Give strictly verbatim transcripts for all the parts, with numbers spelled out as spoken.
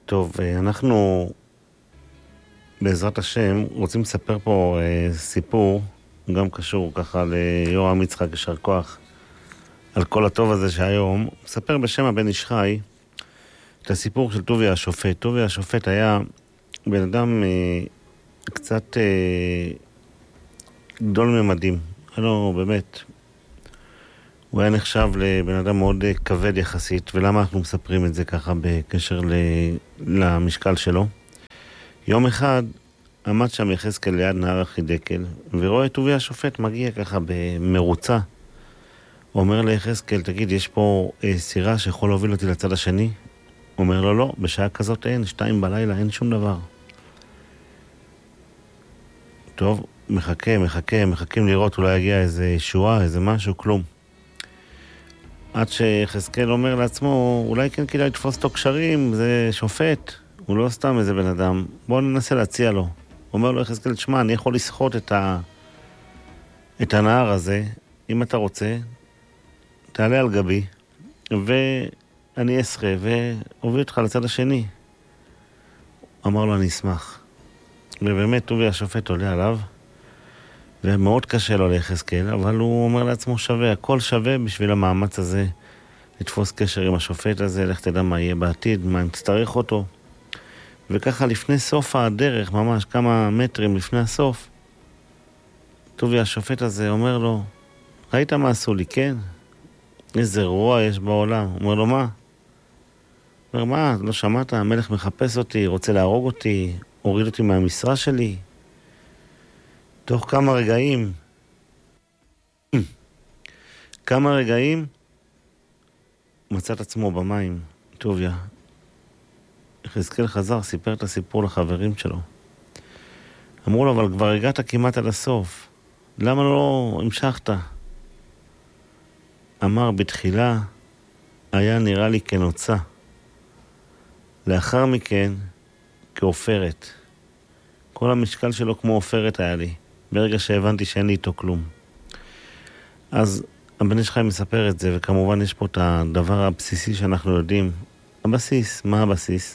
טוב, אנחנו בעזרת השם רוצים לספר פה אה, סיפור, גם קשור ככה ליורם יצחק ישר כוח, על כל הטוב הזה שהיום. מספר בשם הבן איש חי את הסיפור של טוביה השופט. טוביה השופט היה בן אדם אה, קצת אה, גדול ממדים. היה לו באמת, הוא היה נחשב לבן אדם מאוד כבד יחסית. ולמה אנחנו מספרים את זה ככה בקשר ל... למשקל שלו? יום אחד עמד שם יחזקאל ליד נהר החידקל, ורואה את טוביה השופט מגיע ככה במרוצה. הוא אומר ליחזקאל, תגיד, יש פה אה, סירה שיכול להוביל אותי לצד השני? הוא אומר לו, לא, בשעה כזאת אין, שתיים בלילה, אין שום דבר. טוב, מחכה, מחכה, מחכים לראות אולי יגיע איזה שורה, איזה משהו, כלום. עד שיחזקאל אומר לעצמו, אולי כן כדאי לתפוס אותו קשרים, זה שופט, הוא לא סתם איזה בן אדם, בואו ננסה להציע לו. הוא אומר לו יחזקאל, תשמע, אני יכול לשחות את, ה... את הנהר הזה, אם אתה רוצה, תעלה על גבי, ואני אשחה והוביל אותך לצד השני. אמר לו, אני אשמח. ובאמת, טוביה השופט עולה עליו, ומאוד קשה לו ליחזקאל, אבל הוא אומר לעצמו שווה, הכל שווה בשביל המאמץ הזה, לתפוס קשר עם השופט הזה, לך תדע מה יהיה בעתיד, מה אם תצטרך אותו. וככה לפני סוף הדרך, ממש כמה מטרים לפני הסוף, טוביה השופט הזה אומר לו, ראית מה עשו לי, כן? איזה רוע יש בעולם. הוא אומר לו, מה? הוא אומר, מה? לא שמעת? המלך מחפש אותי, רוצה להרוג אותי, הוריד אותי מהמשרה שלי. תוך כמה רגעים, כמה רגעים, מצא את עצמו במים, טוביה. יחזקאל חזר, סיפר את הסיפור לחברים שלו. אמרו לו, אבל כבר הגעת כמעט עד הסוף. למה לא המשכת? אמר, בתחילה היה נראה לי כנוצה. לאחר מכן, כאופרת. כל המשקל שלו כמו אופרת היה לי. ברגע שהבנתי שאין לי איתו כלום. אז הבן איש חי מספר את זה, וכמובן יש פה את הדבר הבסיסי שאנחנו יודעים. הבסיס, מה הבסיס?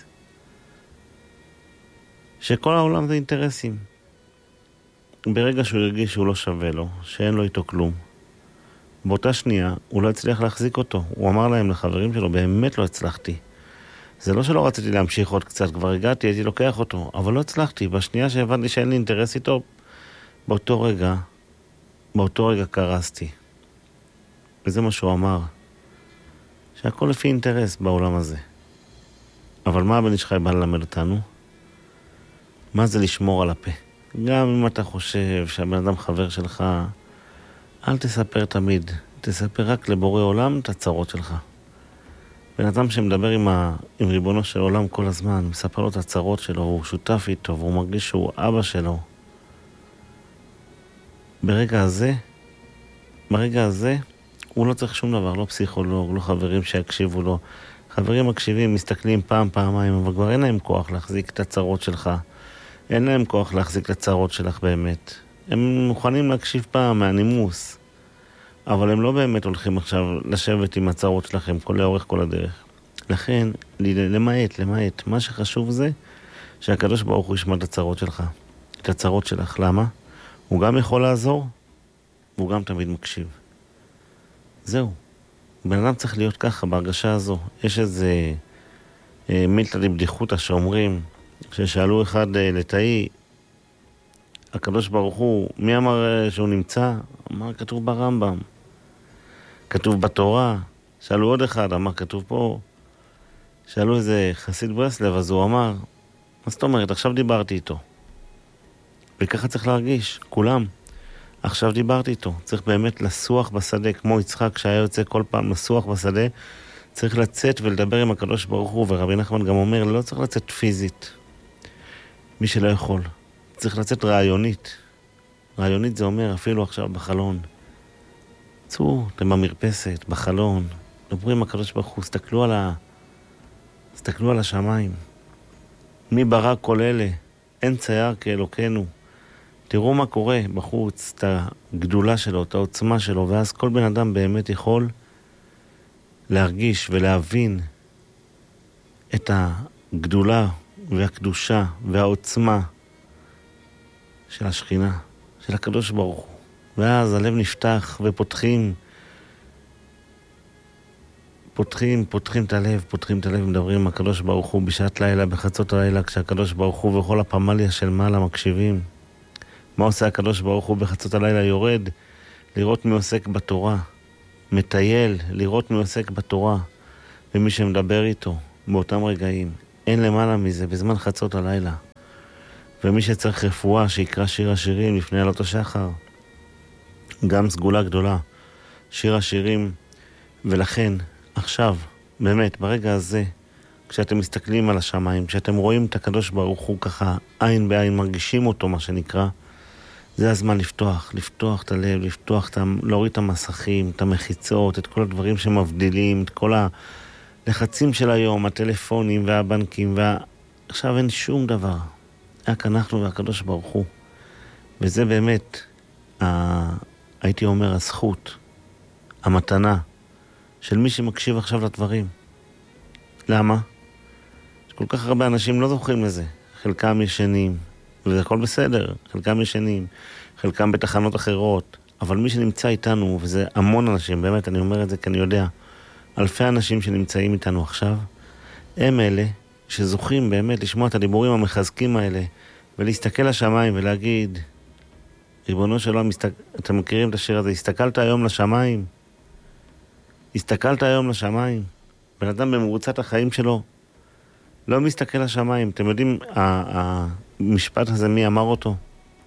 שכל העולם זה אינטרסים. ברגע שהוא הרגיש שהוא לא שווה לו, שאין לו איתו כלום, באותה שנייה הוא לא הצליח להחזיק אותו. הוא אמר להם, לחברים שלו, באמת לא הצלחתי. זה לא שלא רציתי להמשיך עוד קצת, כבר הגעתי, הייתי לוקח אותו, אבל לא הצלחתי. בשנייה שהבנתי שאין לי אינטרס איתו, באותו רגע, באותו רגע קרסתי. וזה מה שהוא אמר, שהכל לפי אינטרס בעולם הזה. אבל מה הבן איש חי בא ללמד אותנו? מה זה לשמור על הפה? גם אם אתה חושב שהבן אדם חבר שלך, אל תספר תמיד, תספר רק לבורא עולם את הצרות שלך. בן אדם שמדבר עם, ה... עם ריבונו של עולם כל הזמן, מספר לו את הצרות שלו, הוא שותף איתו, והוא מרגיש שהוא אבא שלו. ברגע הזה, ברגע הזה, הוא לא צריך שום דבר, לא פסיכולוג, לא חברים שיקשיבו לו. חברים מקשיבים, מסתכלים פעם, פעמיים, אבל כבר אין להם כוח להחזיק את הצרות שלך. אין להם כוח להחזיק את הצרות שלך באמת. הם מוכנים להקשיב פעם מהנימוס, אבל הם לא באמת הולכים עכשיו לשבת עם הצרות שלכם כל לאורך כל הדרך. לכן, למעט, למעט, מה שחשוב זה שהקדוש ברוך הוא ישמע את הצרות שלך, את הצרות שלך. למה? הוא גם יכול לעזור, והוא גם תמיד מקשיב. זהו. בן אדם צריך להיות ככה, בהרגשה הזו. יש איזה אה, מילתא דבדיחותא שאומרים, ששאלו אחד אה, לתאי, הקדוש ברוך הוא, מי אמר אה, שהוא נמצא? אמר, כתוב ברמב"ם. כתוב בתורה. שאלו עוד אחד, אמר, כתוב פה. שאלו איזה חסיד ברסלב, אז הוא אמר, מה זאת אומרת? עכשיו דיברתי איתו. וככה צריך להרגיש, כולם. עכשיו דיברתי איתו. צריך באמת לסוח בשדה, כמו יצחק שהיה יוצא כל פעם לסוח בשדה. צריך לצאת ולדבר עם הקדוש ברוך הוא, ורבי נחמן גם אומר, לא צריך לצאת פיזית. מי שלא יכול. צריך לצאת רעיונית. רעיונית זה אומר אפילו עכשיו בחלון. צאו, אתם במרפסת, בחלון. דברו עם הקדוש ברוך הוא, סתכלו על ה... סתכלו על השמיים. מי ברא כל אלה? אין צייר כאלוקנו. תראו מה קורה בחוץ, את הגדולה שלו, את העוצמה שלו, ואז כל בן אדם באמת יכול להרגיש ולהבין את הגדולה והקדושה והעוצמה של השכינה, של הקדוש ברוך הוא. ואז הלב נפתח ופותחים, פותחים, פותחים את הלב, פותחים את הלב, מדברים עם הקדוש ברוך הוא בשעת לילה, בחצות הלילה, כשהקדוש ברוך הוא וכל הפמליה של מעלה מקשיבים. מה עושה הקדוש ברוך הוא בחצות הלילה? יורד לראות מי עוסק בתורה, מטייל לראות מי עוסק בתורה, ומי שמדבר איתו באותם רגעים. אין למעלה מזה בזמן חצות הלילה. ומי שצריך רפואה שיקרא שיר השירים לפני עלות השחר, גם סגולה גדולה, שיר השירים. ולכן עכשיו באמת ברגע הזה, כשאתם מסתכלים על השמיים, כשאתם רואים את הקדוש ברוך הוא ככה עין בעין, מרגישים אותו מה שנקרא, זה הזמן לפתוח, לפתוח את הלב, לפתוח, את, להוריד את המסכים, את המחיצות, את כל הדברים שמבדילים, את כל הלחצים של היום, הטלפונים והבנקים, וה... עכשיו אין שום דבר. רק אנחנו והקדוש ברוך הוא. וזה באמת, ה... הייתי אומר, הזכות, המתנה, של מי שמקשיב עכשיו לדברים. למה? כל כך הרבה אנשים לא זוכרים לזה. חלקם ישנים, וזה הכל בסדר, חלקם ישנים, חלקם בתחנות אחרות, אבל מי שנמצא איתנו, וזה המון אנשים, באמת אני אומר את זה כי אני יודע, אלפי אנשים שנמצאים איתנו עכשיו, הם אלה שזוכים באמת לשמוע את הדיבורים המחזקים האלה, ולהסתכל לשמיים ולהגיד, ריבונו של עולם, מסתק... אתם מכירים את השיר הזה, הסתכלת היום לשמיים, הסתכלת היום לשמיים, בן אדם במרוצת החיים שלו, לא מסתכל לשמיים. אתם יודעים, המשפט הזה, מי אמר אותו?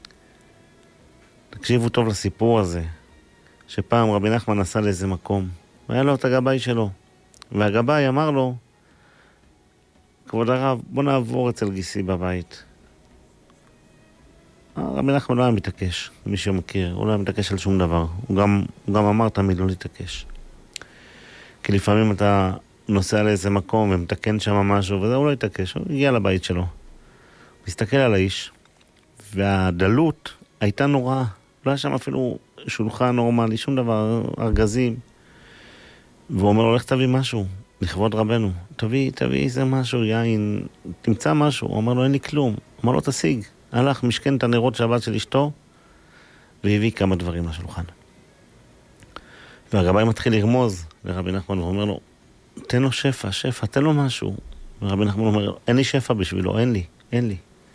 תקשיבו טוב לסיפור הזה, שפעם רבי נחמן נסע לאיזה מקום, והיה לו את הגבאי שלו, והגבאי אמר לו, כבוד הרב, בוא נעבור אצל גיסי בבית. רבי נחמן לא היה מתעקש, מי שמכיר, הוא לא היה מתעקש על שום דבר. הוא גם, הוא גם אמר תמיד לא להתעקש. כי לפעמים אתה נוסע לאיזה מקום ומתקן שם משהו, וזה הוא לא יתעקש, הוא הגיע לבית שלו. הוא מסתכל על האיש, והדלות הייתה נוראה. לא היה שם אפילו שולחן נורמלי, שום דבר, ארגזים. והוא אומר לו, לך תביא משהו, לכבוד רבנו. תביא, תביא איזה משהו, יין, תמצא משהו. הוא אומר לו, אין לי כלום. הוא אומר לו, תשיג. הלך, משכן את הנרות שבת של אשתו, והביא כמה דברים לשולחן. והגבאי מתחיל לרמוז לרבי נחמן, הוא אומר לו, תן לו שפע, שפע, תן לו משהו. ורבי נחמן אומר, אין לי שפע בשבילו, אין לי, אין לי.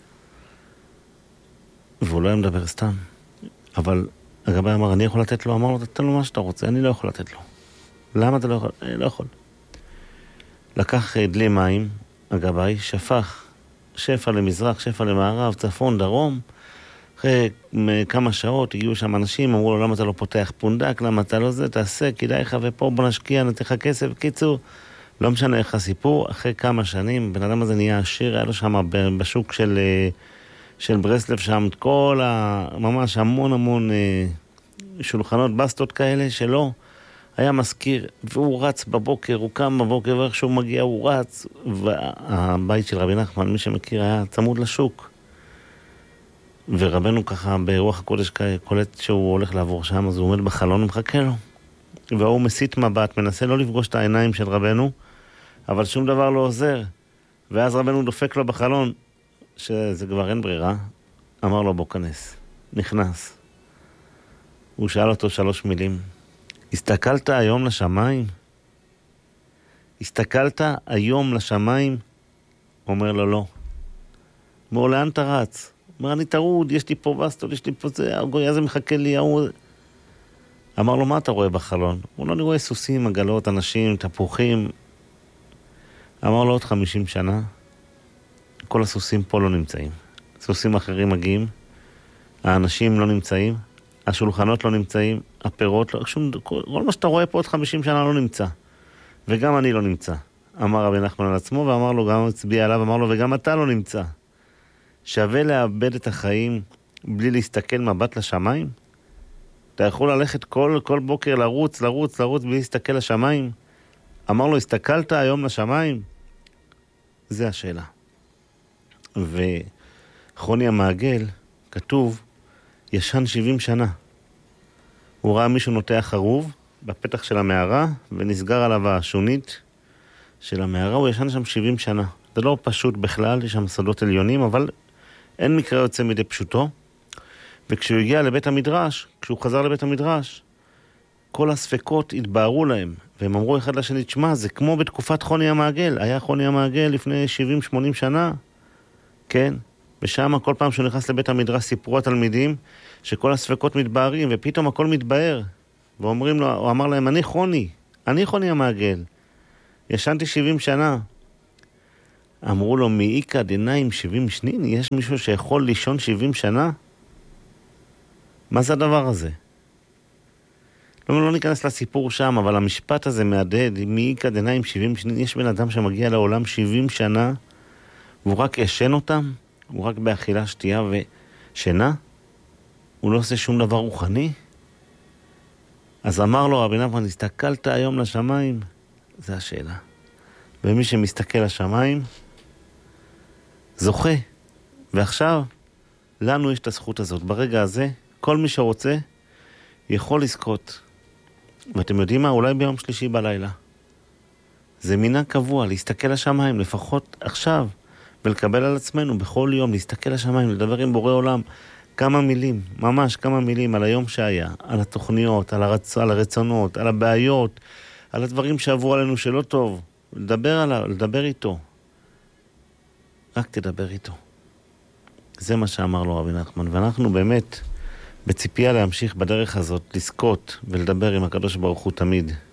והוא לא היה מדבר סתם. אבל הגבאי אמר, אני יכול לתת לו? אמר לו, תן לו מה שאתה רוצה, אני לא יכול לתת לו. למה אתה לא יכול? אני לא יכול. לקח דלי מים, הגבאי, שפך, שפע למזרח, שפע למערב, צפון, דרום. אחרי כמה שעות הגיעו שם אנשים, אמרו לו, למה אתה לא פותח פונדק, למה אתה לא זה, תעשה, כדאי לך, ופה בוא נשקיע, נתן לך כסף. קיצור, לא משנה איך הסיפור, אחרי כמה שנים, בן אדם הזה נהיה עשיר, היה לו שם בשוק של, של ברסלב שם, את כל ה... ממש המון המון שולחנות, בסטות כאלה, שלא היה מזכיר, והוא רץ בבוקר, הוא קם בבוקר, ואיך שהוא מגיע, הוא רץ, והבית של רבי נחמן, מי שמכיר, היה צמוד לשוק. ורבנו ככה ברוח הקודש קולט שהוא הולך לעבור שם, אז הוא עומד בחלון ומחכה לו. והוא מסית מבט, מנסה לא לפגוש את העיניים של רבנו, אבל שום דבר לא עוזר. ואז רבנו דופק לו בחלון, שזה כבר אין ברירה, אמר לו בוא כנס. נכנס. הוא שאל אותו שלוש מילים. הסתכלת היום לשמיים? הסתכלת היום לשמיים? אומר לו לא. אומר, לאן אתה רץ? אומר, אני תרוד, יש לי פה בסטות, יש לי פה זה, הגוי הזה מחכה לי, ההוא... אמר לו, מה אתה רואה בחלון? הוא לא, אני רואה סוסים, עגלות, אנשים, תפוחים. אמר לו, עוד חמישים שנה, כל הסוסים פה לא נמצאים. סוסים אחרים מגיעים, האנשים לא נמצאים, השולחנות לא נמצאים, הפירות לא, שום, כל, כל מה שאתה רואה פה עוד חמישים שנה לא נמצא. וגם אני לא נמצא. אמר רבי נחמן על עצמו, ואמר לו, גם הצביע עליו, אמר לו, וגם אתה לא נמצא. שווה לאבד את החיים בלי להסתכל מבט לשמיים? אתה יכול ללכת כל, כל בוקר לרוץ, לרוץ, לרוץ בלי להסתכל לשמיים? אמר לו, הסתכלת היום לשמיים? זה השאלה. וחוני המעגל, כתוב, ישן שבעים שנה. הוא ראה מישהו נוטע חרוב בפתח של המערה, ונסגר עליו השונית של המערה, הוא ישן שם שבעים שנה. זה לא פשוט בכלל, יש שם סודות עליונים, אבל אין מקרה יוצא מדי פשוטו. וכשהוא הגיע לבית המדרש, כשהוא חזר לבית המדרש, כל הספקות התבהרו להם, והם אמרו אחד לשני, תשמע, זה כמו בתקופת חוני המעגל, היה חוני המעגל לפני שבעים שמונים שנה, כן? ושם כל פעם שהוא נכנס לבית המדרש סיפרו התלמידים שכל הספקות מתבהרים, ופתאום הכל מתבהר, ואומרים לו, הוא אמר להם, אני חוני, אני חוני המעגל, ישנתי שבעים שנה. אמרו לו, מאיקא דיניים שבעים שנין, יש מישהו שיכול לישון שבעים שנה? מה זה הדבר הזה? לא, לא ניכנס לסיפור שם, אבל המשפט הזה מהדהד, מאיקא דיניים שבעים שנין, יש בן אדם שמגיע לעולם שבעים שנה, והוא רק ישן אותם, הוא רק באכילה, שתייה ושינה, הוא לא עושה שום דבר רוחני. אז אמר לו רבי נחמן, הסתכלת היום לשמיים? זו השאלה. ומי שמסתכל לשמיים, זוכה. ועכשיו, לנו יש את הזכות הזאת. ברגע הזה, כל מי שרוצה, יכול לזכות. ואתם יודעים מה? אולי ביום שלישי בלילה. זה מינה קבוע, להסתכל לשמיים, לפחות עכשיו, ולקבל על עצמנו בכל יום, להסתכל לשמיים, לדבר עם בורא עולם, כמה מילים, ממש כמה מילים על היום שהיה, על התוכניות, על, הרצ... על הרצונות, על הבעיות, על הדברים שעברו עלינו שלא טוב, לדבר עליו, לדבר איתו. רק תדבר איתו. זה מה שאמר לו רבי נחמן, ואנחנו באמת בציפייה להמשיך בדרך הזאת, לזכות ולדבר עם הקדוש ברוך הוא תמיד.